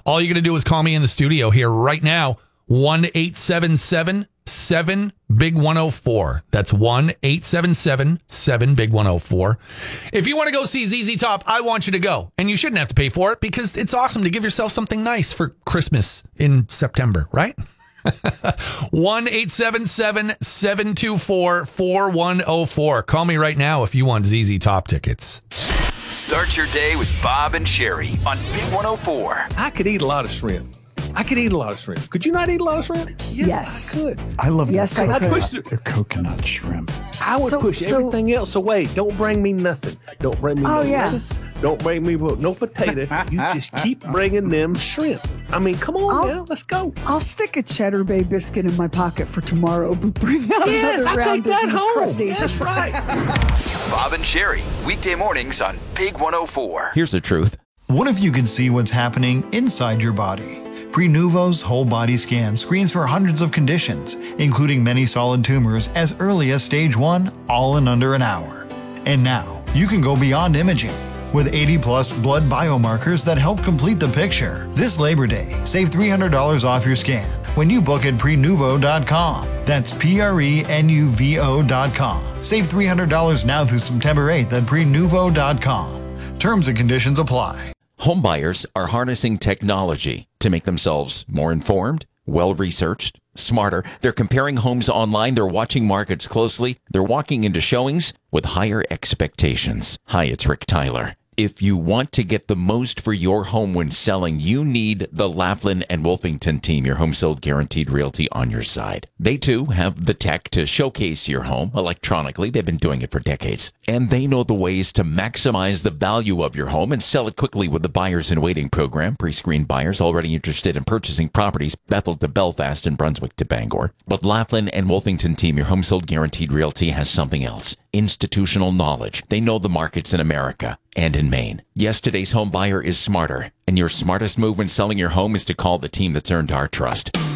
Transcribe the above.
All you got to do is call me in the studio here right now. 1-877-7-BIG-104. That's 1-877-7-BIG-104. If you want to go see ZZ Top, I want you to go. And you shouldn't have to pay for it because it's awesome to give yourself something nice for Christmas in September, right? 1-877-724-4104. Call me right now if you want ZZ Top tickets. Start your day with Bob and Sherry on Big 104. I could eat a lot of shrimp. Could you not eat a lot of shrimp? Yes. I could. I love Yes, their I could. their coconut shrimp. I would push everything else away. Don't bring me nothing. Don't bring me no lettuce. Don't bring me no potato. You just keep bringing them shrimp. I mean, come on now. Let's go. I'll stick a Cheddar Bay biscuit in my pocket for tomorrow, but bring out Yes, another I round take that of these home. crustaceans. That's right. Bob and Sherry, weekday mornings on Big 104. Here's the truth. What if you could see what's happening inside your body? Prenuvo's whole body scan screens for hundreds of conditions, including many solid tumors as early as stage 1, all in under an hour. And now, you can go beyond imaging. With 80-plus blood biomarkers that help complete the picture. This Labor Day, save $300 off your scan when you book at Prenuvo.com. That's Prenuvo.com. Save $300 now through September 8th at Prenuvo.com. Terms and conditions apply. Homebuyers are harnessing technology to make themselves more informed, well-researched, smarter. They're comparing homes online. They're watching markets closely. They're walking into showings with higher expectations. Hi, it's Rick Tyler. If you want to get the most for your home when selling, you need the Laughlin and Wolfington team, your home sold guaranteed realty on your side. They too have the tech to showcase your home electronically. They've been doing it for decades. And they know the ways to maximize the value of your home and sell it quickly with the Buyers in Waiting program. Pre-screened buyers already interested in purchasing properties, Bethel to Belfast and Brunswick to Bangor. But Laughlin and Wolfington team, your home sold guaranteed realty, has something else. Institutional knowledge. They know the markets in America and in Maine. Yes, today's home buyer is smarter, and your smartest move when selling your home is to call the team that's earned our trust.